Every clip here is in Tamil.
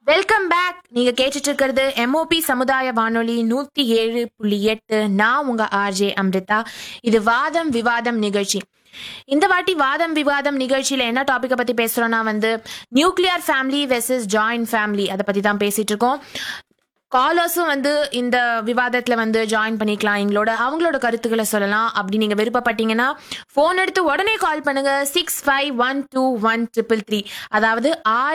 Welcome back. நீங்க கேட்டுட்டு இருக்கிறது MOP சமுதாய வானொலி 107.8. நான் உங்க RJ அம்ரிதா. இது வாதம் விவாதம் நிகழ்ச்சி. இந்த வாட்டி வாதம் விவாதம் நிகழ்ச்சியில என்ன டாபிக்கை பத்தி பேசுறோம்னா nuclear family versus joint family, அதை பத்தி தான் பேசிட்டு இருக்கோம். காலர்ஸும் இந்த விவாதத்துல ஜாயின் பண்ணிக்கலாம், அவங்களோட கருத்துக்களை சொல்லலாம். அப்படி நீங்க விருப்பப்பட்டீங்கன்னா போன் எடுத்து உடனே கால் பண்ணுங்க 65121333, அதாவது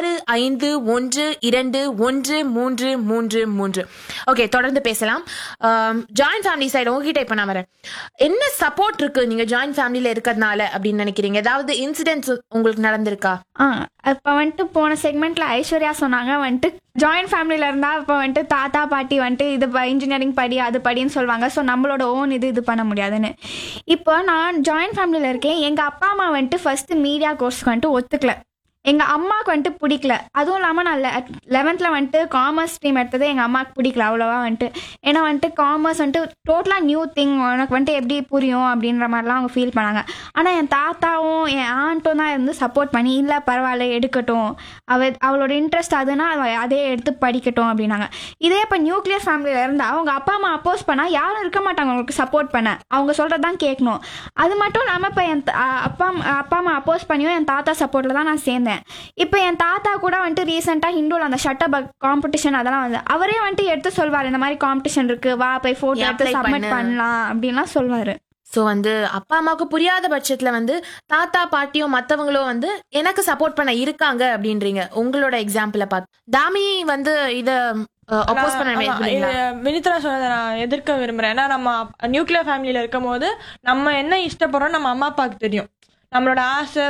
65121333. ஓகே, தொடர்ந்து பேசலாம். ஜாயிண்ட் ஃபேமிலி சைடு உங்ககிட்ட இப்ப நான் வரேன். என்ன சப்போர்ட் இருக்கு நீங்க ஜாயிண்ட் ஃபேமிலியில இருக்கிறதுனால அப்படின்னு நினைக்கிறீங்க? ஏதாவது இன்சிடென்ட்ஸ் உங்களுக்கு நடந்திருக்கா? இப்போ போன செக்மெண்ட்ல ஐஸ்வர்யா சொன்னாங்க ஜாயிண்ட் ஃபேமிலியில இருந்தா இப்போ தாத்தா பாட்டி இது இன்ஜினியரிங் படி அது படின்னு சொல்லுவாங்க. ஸோ நம்மளோட ஓன் இது பண்ண முடியாதுன்னு. இப்போ நான் ஜாயிண்ட் ஃபேமிலியில இருக்கேன். எங்க அப்பா அம்மா ஃபர்ஸ்ட் மீடியா கோர்ஸ்க்கு ஒத்துக்கல. எங்கள் அம்மாவுக்கு பிடிக்கல. அதுவும் இல்லாமல் நான் 11th காமர்ஸ் ஸ்ட்ரீம் எடுத்தது எங்கள் அம்மாவுக்கு பிடிக்கல அவ்வளோவா. ஏன்னா காமர்ஸ் டோட்டலாக நியூ திங், உனக்கு எப்படி புரியும் அப்படின்ற மாதிரிலாம் அவங்க ஃபீல் பண்ணாங்க. ஆனால் என் தாத்தாவும் என் ஆண்ட்டும் தான் சப்போர்ட் பண்ணி, இல்லை பரவாயில்ல எடுக்கட்டும், அவளோட இன்ட்ரெஸ்ட் அதுனா அதே எடுத்து படிக்கட்டும் அப்படின்னாங்க. இதே இப்போ நியூக்ளியர் ஃபேமிலியில் இருந்தால் அவங்க அப்பா அம்மா அப்போஸ் பண்ணால் யாரும் இருக்க மாட்டாங்க அவங்களுக்கு சப்போர்ட் பண்ண. அவங்க சொல்கிறது தான் கேட்கணும். அது மட்டும் இல்லாமல் இப்போ என் அப்பா அம்மா அப்போஸ் பண்ணியும் என் தாத்தா சப்போர்ட்டில் தான் நான் சேர்ந்தேன். இப்போ என் தாத்தா கூட ரீசெண்டா ஹிந்துல அந்த ஷட்டர் காம்படிஷன் அதெல்லாம் அவரே எடுத்து சொல்வாரு, இந்த மாதிரி காம்படிஷன் இருக்கு, வா போய் போட்டோ எடுத்து சப்மிட் பண்ணலாம் அப்படின்லாம் சொல்வாரு. ஸோ அப்பா அம்மாவுக்கு புரியாத பட்சத்துல தாத்தா பாட்டியும் மற்றவங்களும் எனக்கு சப்போர்ட் பண்ண இருக்காங்க அப்படின்றீங்க. உங்களோட எக்ஸாம்பிளை பார்த்து தாமி இத அப்போஸ் பண்ண வினித்ரா சொன்னதை நான் எதிர்க்க விரும்புறேன். ஏன்னா நம்ம நியூக்ளியர் ஃபேமிலியில இருக்கும் போது நம்ம என்ன இஷ்டப்படுறோம் நம்ம அம்மா அப்பாவுக்கு தெரியும். நம்மளோட ஆசை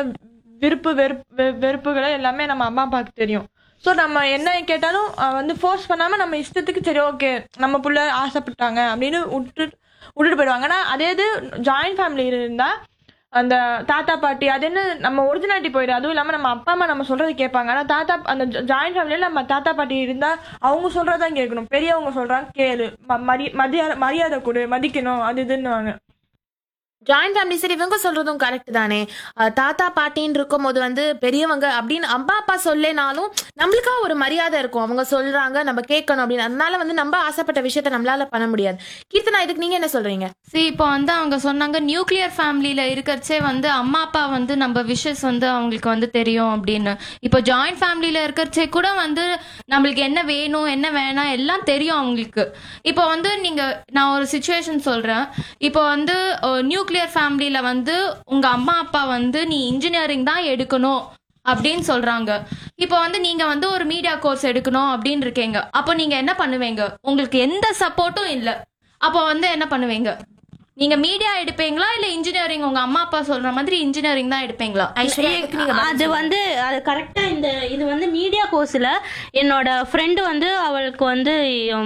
வெறுப்புகளை எல்லாமே நம்ம அம்மா அப்பாவுக்கு தெரியும். ஸோ நம்ம என்ன கேட்டாலும் ஃபோர்ஸ் பண்ணாம நம்ம இஷ்டத்துக்கு சரி ஓகே நம்ம புள்ள ஆசைப்பட்டாங்க அப்படின்னு விட்டுட்டு போயிடுவாங்க. ஆனால் அதே இது ஜாயிண்ட் ஃபேமிலி இருந்தா அந்த தாத்தா பாட்டி அது என்ன நம்ம ஒரிஜினாலிட்டி போயிடும். அதுவும் இல்லாமல் நம்ம அப்பா அம்மா நம்ம சொல்றது கேட்பாங்க. ஆனால் அந்த ஜாயிண்ட் ஃபேமிலியில நம்ம தாத்தா பாட்டி இருந்தா அவங்க சொல்றதான் கேட்கணும். பெரியவங்க சொல்றாங்க கேளு, மரியாதை கொடு, மதிக்கணும், அது இதுன்னுவாங்க. ஜாயிண்ட் ஃபேமிலி சரி, இவங்க சொல்றதும் கரெக்ட் தானே. தாத்தா பாட்டின்னு இருக்கும் போது பெரியவங்க அப்படின்னு அம்மா அப்பா சொல்லேனாலும் நம்மளுக்கா ஒரு மரியாதை இருக்கும். அவங்க சொல்றாங்க நம்ம கேட்கணும் அப்படின்னு. அதனால நம்ம ஆசைப்பட்ட விஷயத்த நம்மளால பண்ண முடியாது. கீர்த்தனா, இதுக்கு நீங்க என்ன சொல்றீங்க? சரி, இப்போ அவங்க சொன்னாங்க நியூக்ளியர் ஃபேமிலியில இருக்கிறச்சே அம்மா அப்பா நம்ம விஷஸ் அவங்களுக்கு தெரியும் அப்படின்னு. இப்போ ஜாயிண்ட் ஃபேமிலியில இருக்கிறச்சே கூட நம்மளுக்கு என்ன வேணும் என்ன வேணாம் எல்லாம் தெரியும் அவங்களுக்கு. இப்போ நீங்க நான் ஒரு சிச்சுவேஷன் சொல்றேன். இப்போ நியூக்ளியர் ஃபேமிலியில உங்க அம்மா அப்பா நீ இன்ஜினியரிங் தான் எடுக்கணும் அப்படின்னு சொல்றாங்க. இப்போ நீங்க ஒரு மீடியா கோர்ஸ் எடுக்கணும் அப்படின்னு இருக்கீங்க. அப்போ நீங்க என்ன பண்ணுவீங்க? உங்களுக்கு எந்த சப்போர்ட்டும் இல்ல. அப்போ என்ன பண்ணுவீங்க? நீங்க மீடியா எடுப்பீங்களா இல்ல இன்ஜினியரிங் உங்க அம்மா அப்பா சொல்ற மாதிரி இன்ஜினியரிங் தான் எடுப்பீங்களா? அது அது கரெக்டா இது மீடியா கோர்ஸ்ல என்னோட ஃப்ரெண்டு அவளுக்கு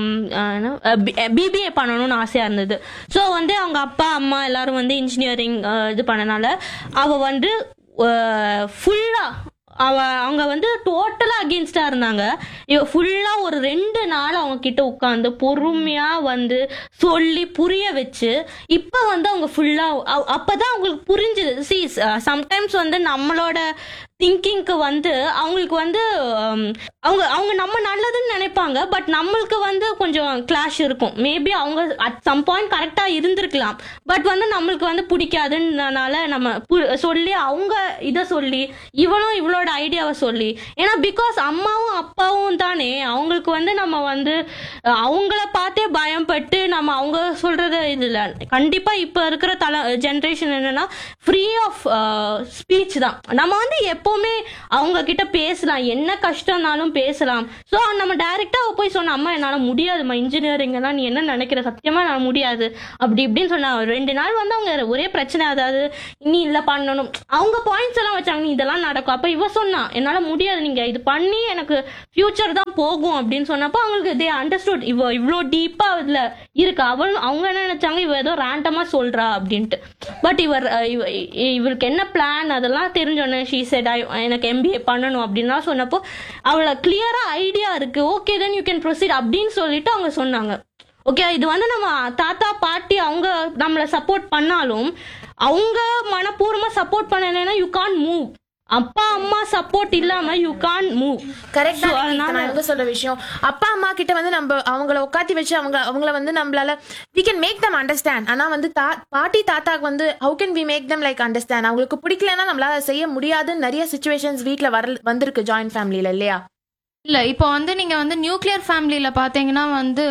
BBA பண்ணணும்னு ஆசையா இருந்தது. ஸோ அவங்க அப்பா அம்மா எல்லாரும் இன்ஜினியரிங் இது பண்ணனால அவ ஃபுல்லா அவங்க டோட்டலா அகேன்ஸ்டா இருந்தாங்க. ஃபுல்லா ஒரு 2 நாள் அவங்க கிட்ட உட்காந்து பொறுமையா சொல்லி புரிய வச்சு இப்ப அவங்க ஃபுல்லா அப்பதான் அவங்களுக்கு புரிஞ்சுது. சி சம்டைம்ஸ் நம்மளோட திங்கிங்க்கு அவங்களுக்கு அவங்க அவங்க நம்ம நல்லதுன்னு நினைப்பாங்க. பட் நம்மளுக்கு கொஞ்சம் கிளாஷ் இருக்கும். மேபி அவங்க அட் சம் பாயிண்ட் கரெக்டா இருந்திருக்கலாம். பட் நம்மளுக்கு பிடிக்காதுன்றனால நம்ம சொல்லி அவங்க இதை சொல்லி இவளும் இவளோட ஐடியாவை சொல்லி, ஏன்னா பிகாஸ் அம்மாவும் அப்பாவும் தானே அவங்களுக்கு நம்ம அவங்கள பார்த்தே பயப்பட்டு நம்ம அவங்க சொல்றது இதுல கண்டிப்பா இப்ப இருக்கிற ஜெனரேஷன் என்னன்னா ஃப்ரீ ஆஃப் ஸ்பீச் தான். நம்ம எப்பவுமே அவங்க கிட்ட பேசலாம், என்ன கஷ்டம்னாலும் பேசலாம். ஸோ நம்ம டைரக்டா போய் சொன்ன அம்மா என்னால முடியாதுமா இன்ஜினியரிங் எல்லாம் நீ என்ன நினைக்கிற, சத்தியமா என்னால முடியாது அப்படி இப்படின்னு சொன்னா 2 நாள் அவங்க ஒரே பிரச்சனை. அதாவது நீ இல்ல பண்ணணும் அவங்க பாயிண்ட்ஸ் எல்லாம் வச்சாங்க, நீ இதெல்லாம் நடக்கும். அப்ப இவ சொன்னா என்னால முடியாது, நீங்க இது பண்ணி எனக்கு ஃபியூச்சர் தான் போகும் அப்படின்னு சொன்னப்போ அவங்களுக்கு தே அண்டர்ஸ்டுட் இவ்வளோ டீப்பா இதுல இருக்கு. அவங்க என்ன நினைச்சாங்க, இவ ஏதோ ரேண்டமா சொல்றா அப்படின்ட்டு. பட் இவருக்கு என்ன பிளான் அதெல்லாம் தெரிஞ்சோன்னே ஷீ செட் எனக்கு MBA பண்ணணும் அப்படின்னா சொன்னப்போ அவளை கிளியரா ஐடியா இருக்கு, okay then you can proceed அப்படின்னு சொல்லிட்டு அவங்க சொன்னாங்க. ஓகே, இது நம்ம தாத்தா பாட்டி அவங்க நம்மளை சப்போர்ட் பண்ணாலும் அவங்க மனப்பூர்வமா சப்போர்ட் பண்ணலைன்னா யூ கான்ட் மூவ். அப்பா அம்மா சப்போர்ட் இல்லாம யூ கான் மூவ். கரெக்ட் தான் இவங்க சொல்ற விஷயம். அப்பா அம்மா கிட்ட வந்து நம்ம அவங்கள உட்காத்தி வச்சு அவங்கள வந்து நம்மளால we can make them understand. ஆனா வந்து பாட்டி தாத்தாக்கு வந்து how can we make them like understand? அவங்களுக்கு பிடிக்கலன்னா நம்மளால செய்ய முடியாதுன்னு நிறைய சிச்சுவேஷன்ஸ் வீட்ல வந்திருக்கு ஜாயிண்ட் ஃபேமிலியில இல்லையா? இல்ல இப்போ வந்து நீங்க வந்து நியூக்ளியர் ஃபேமிலியில பாத்தீங்கன்னா வந்து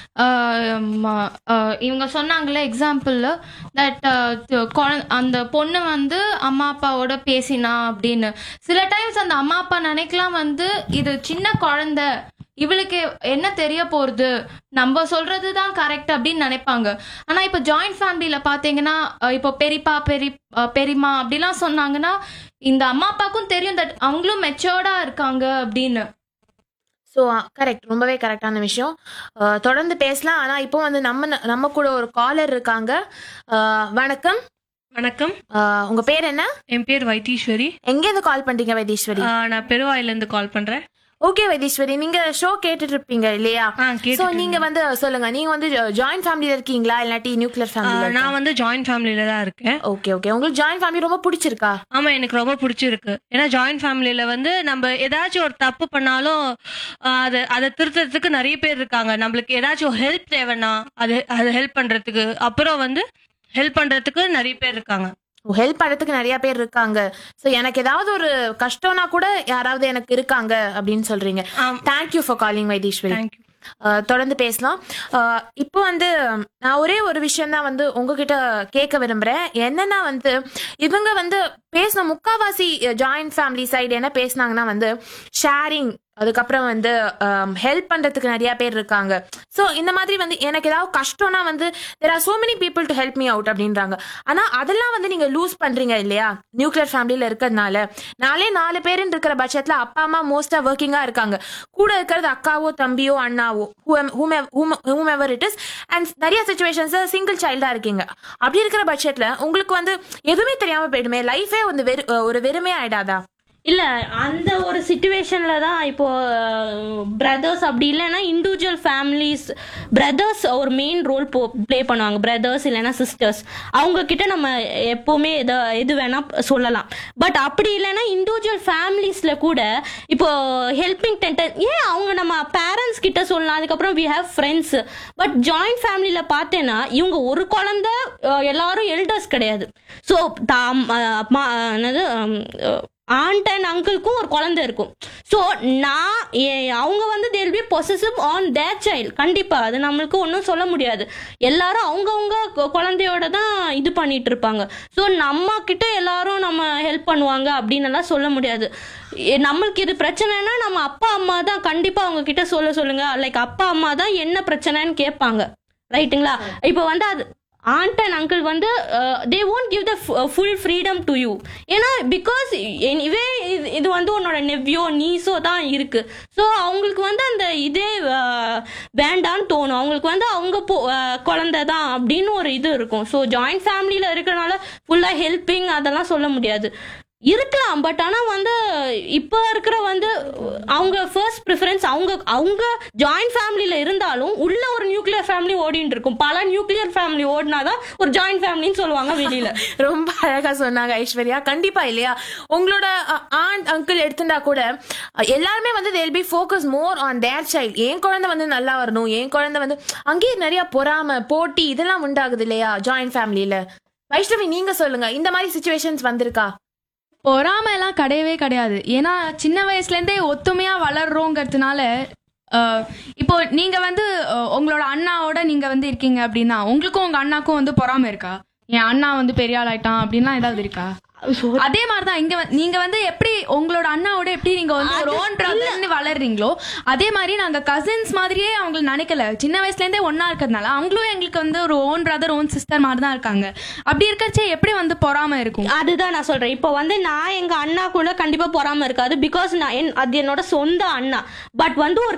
இவங்க சொன்னாங்களே எக்ஸாம்பிள் தட் அந்த பொண்ணு வந்து அம்மா அப்பாவோட பேசினா அப்படின்னு. சில டைம்ஸ் அந்த அம்மா அப்பா நினைக்கலாம் வந்து இது சின்ன குழந்தை, இவளுக்கு என்ன தெரிய போறது, நம்ம சொல்றதுதான் கரெக்ட் அப்படின்னு நினைப்பாங்க. ஆனா இப்ப ஜாயிண்ட் ஃபேமிலியில பாத்தீங்கன்னா இப்போ பெரியப்பா பெரியம்மா அப்படிலாம் சொன்னாங்கன்னா இந்த அம்மா அப்பாவுக்கும் தெரியும் தட் அவங்களும் மெச்சோர்டா இருக்காங்க அப்படின்னு. ஸோ கரெக்ட், ரொம்பவே கரெக்டான விஷயம். தொடர்ந்து பேசலாம். ஆனா இப்போ வந்து நம்ம கூட ஒரு காலர் இருக்காங்க. வணக்கம். வணக்கம். உங்க பேர் என்ன? என் பேர் வைத்தீஸ்வரி. எங்க இருந்து கால் பண்றீங்க வைத்தீஸ்வரி? நான் பெருவாயில இருந்து கால் பண்றேன். ஓகே வைத்தீஸ்வரி, நீங்க ஷோ கேட்டுட்டு இருப்பீங்க இல்லையா? சோ நீங்க வந்து சொல்லுங்க, நீங்க வந்து ஜாயிண்ட் ஃபேமிலில இருக்கீங்களா இல்லாட்டி நியூக்ளியர் ஃபேமிலில? நான் வந்து ஜாயிண்ட் ஃபேமிலில தான் இருக்கேன். Okay okay. உங்களுக்கு ஜாயிண்ட் ஃபேமிலி ரொம்ப பிடிச்சிருக்கா? ஆமா, எனக்கு ரொம்ப பிடிச்சிருக்கு. ஏன்னா ஜாயிண்ட் ஃபேமிலில வந்து நம்ம ஏதாச்சும் ஒரு தப்பு பண்ணாலும் அதை திருத்தறதுக்கு நிறைய பேர் இருக்காங்க. நம்மளுக்கு ஏதாச்சும் ஒரு ஹெல்ப் தேவைன்னா அது ஹெல்ப் பண்றதுக்கு, அப்புறம் வந்து ஹெல்ப் பண்றதுக்கு நிறைய பேர் இருக்காங்க. ஹெல்ப் பண்றதுக்கு நிறைய பேர் இருக்காங்க. சோ எனக்கு ஏதாவது ஒரு கஷ்டம்னா கூட யாராவது எனக்கு இருக்காங்க அப்படின்னு சொல்றீங்க. Thank you for calling Vaitheeswari. தொடர்ந்து பேசலாம். இப்போ வந்து நான் ஒரே ஒரு விஷயம் தான் வந்து உங்ககிட்ட கேட்க விரும்புறேன். என்னன்னா வந்து இவங்க வந்து பேசின முக்காவாசி ஜாயிண்ட் ஃபேமிலி சைடு என்ன பேசினாங்கன்னா வந்து ஷேரிங், அதுக்கப்புறம் வந்து ஹெல்ப் பண்றதுக்கு நிறைய பேர் இருக்காங்க. ஸோ இந்த மாதிரி வந்து எனக்கு ஏதாவது கஷ்டம்னா வந்து there are so many people to help me out அப்படின்றாங்க. ஆனா அதெல்லாம் வந்து நீங்க லூஸ் பண்றீங்க இல்லையா நியூக்ளியர் ஃபேமிலியில இருக்கிறதுனால? 4 பேருன்னு இருக்கிற பட்சத்துல அப்பா அம்மா மோஸ்டா ஒர்க்கிங்கா இருக்காங்க, கூட இருக்கிறது அக்காவோ தம்பியோ அண்ணாவோ whomever it is, and நிறைய சிச்சுவேஷன்ஸ் சிங்கிள் சைல்டா இருக்கீங்க. அப்படி இருக்கிற பட்சத்துல உங்களுக்கு வந்து எதுவுமே தெரியாம போயிடுமே, லைஃபே வந்து ஒரு வெறுமே ஆயிடாதா? இல்ல, அந்த ஒரு சிச்சுவேஷன்ல தான் இப்போ பிரதர்ஸ் அப்படி இல்லைன்னா இண்டிவிஜுவல் ஃபேமிலிஸ், பிரதர்ஸ் ஒரு மெயின் ரோல் ப்ளே பண்ணுவாங்க. பிரதர்ஸ் இல்லைன்னா சிஸ்டர்ஸ், அவங்க கிட்ட நம்ம எப்பவுமே எது வேணா சொல்லலாம். பட் அப்படி இல்லைன்னா இண்டிவிஜுவல் ஃபேமிலிஸ்ல கூட இப்போ ஹெல்பிங் ஏன் அவங்க நம்ம பேரண்ட்ஸ் கிட்ட சொல்லலாம், அதுக்கப்புறம் we have friends. But joint ஃபேமிலியில பார்த்தேன்னா இவங்க ஒரு குழந்தை, எல்லாரும் எல்டர்ஸ் கிடையாது. ஸோ ஆண்ட் அண்ட் அங்கிள்க்கும் ஒரு குழந்தை இருக்கும். ஸோ அவங்க வந்து they'll be possessive on their child. கண்டிப்பா அது நம்மளுக்கு ஒன்றும் சொல்ல முடியாது. எல்லாரும் அவங்கவுங்க குழந்தையோட தான் இது பண்ணிட்டு இருப்பாங்க. ஸோ நம்ம கிட்ட எல்லாரும் நம்ம ஹெல்ப் பண்ணுவாங்க அப்படின்னு எல்லாம் சொல்ல முடியாது. நம்மளுக்கு இது பிரச்சனைனா நம்ம அப்பா அம்மா தான் கண்டிப்பா அவங்க கிட்ட சொல்லுங்க. லைக் அப்பா அம்மா தான் என்ன பிரச்சனைன்னு கேட்பாங்க, ரைட்டுங்களா? இப்போ வந்து அது aunt and uncle வந்து they won't give the full freedom to you. ஏன்னா பிகாஸ் எனிவே இது வந்து உன்னோட நெவ்யோ நீஸோ தான் இருக்கு. ஸோ அவங்களுக்கு வந்து அந்த இதே வேண்டான்னு தோணும். அவங்களுக்கு வந்து அவங்க குழந்தை தான் அப்படின்னு ஒரு இது இருக்கும். ஸோ ஜாயிண்ட் ஃபேமிலியில இருக்கிறனால ஃபுல்லா ஹெல்பிங் அதெல்லாம் சொல்ல முடியாது, இருக்கலாம். பட் ஆனா வந்து இப்போ இருக்கிற வந்து அவங்க ஃபர்ஸ்ட் ப்ரிஃபரன்ஸ் அவங்க ஜாயிண்ட் ஃபேமிலியில இருந்தாலும் உள்ள ஒரு நியூக்ளியர் ஃபேமிலி ஓடிட்டு இருக்கும். பல நியூக்ளியர் ஃபேமிலி ஓடினாதான் ஒரு ஜாயிண்ட் ஃபேமிலின்னு சொல்லுவாங்க வெளியில. ரொம்ப அழகா சொன்னாங்க ஐஸ்வர்யா. கண்டிப்பா இல்லையா, உங்களோட ஆண்ட் அங்கிள் எடுத்துட்டா கூட எல்லாருமே வந்து they'll be focused more on their child. என் குழந்தை வந்து நல்லா வரணும், என் குழந்தை வந்து அங்கேயே நிறைய பொறாம போட்டி இதெல்லாம் உண்டாகுது இல்லையா ஜாயிண்ட் ஃபேமிலியில? வைஷ்ணவி நீங்க சொல்லுங்க, இந்த மாதிரி சிச்சுவேஷன்ஸ் வந்திருக்கா? பொறாமை எல்லாம் கிடையவே கிடையாது. ஏன்னா சின்ன வயசுலேருந்தே ஒத்துமையா வளர்றோங்கிறதுனால இப்போ நீங்க வந்து உங்களோட அண்ணாவோட நீங்க வந்து இருக்கீங்க அப்படின்னா உங்களுக்கும் உங்க அண்ணாக்கும் வந்து பொறாமை இருக்கா? என் அண்ணா வந்து பெரிய ஆள் ஆயிட்டான் அப்படின்லாம் ஏதாவது இருக்கா? அதே மாதிரிதான் இங்க நீங்க வந்து எப்படி உங்களோட அண்ணாவோட எப்படி நீங்க வந்து ஒரு ஓன் பிரதர்னு வளர்றீங்களோ அதே மாதிரி நாங்க கசின்ஸ் மாதிரியே அவங்க நினைக்கல. சின்ன வயசுல இருந்தே ஒன்னா இருக்கிறதுனால அவங்களும் எங்களுக்கு வந்து ஒரு ஓன் பிரதர் ஓன் சிஸ்டர் மாதிரி தான் இருக்காங்க. அப்படி இருக்கச்சே எப்படி வந்து பொறாம இருக்கும்? அதுதான் நான் சொல்றேன். இப்போ வந்து நான் எங்க அண்ணா கூட கண்டிப்பா பொறாம இருக்காது. பிகாஸ் அது என்னோட சொந்த அண்ணா. பட் வந்து ஒரு